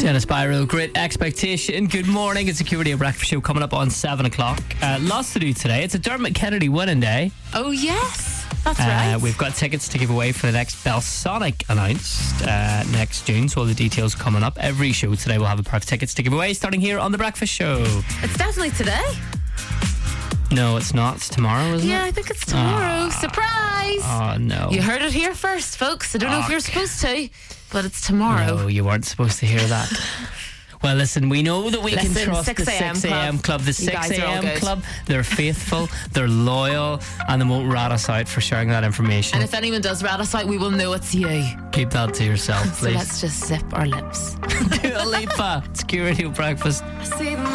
Jenna Spyro, Great Expectation. Good morning. It's Security of Breakfast Show coming up on 7 o'clock. Lots to do today. It's a Dermot Kennedy winning day. Oh, yes. That's right. We've got tickets to give away for the next Belsonic announced next June. So all the details coming up. Every show today will have a pair of tickets to give away starting here on The Breakfast Show. It's definitely today. No, it's not. It's tomorrow, isn't it? Yeah, I think it's tomorrow. Surprise! Oh, no. You heard it here first, folks. I don't know if you're supposed to, but it's tomorrow. No, you weren't supposed to hear that. Well, listen, we know that we can trust 6 the 6 a.m. club. The 6 guys are all a.m. good. club. They're faithful, they're loyal, and they won't rat us out for sharing that information. And if anyone does rat us out, we will know it's you. Keep that to yourself, So please. let's just zip our lips. Dua Lipa, Security of Breakfast. See the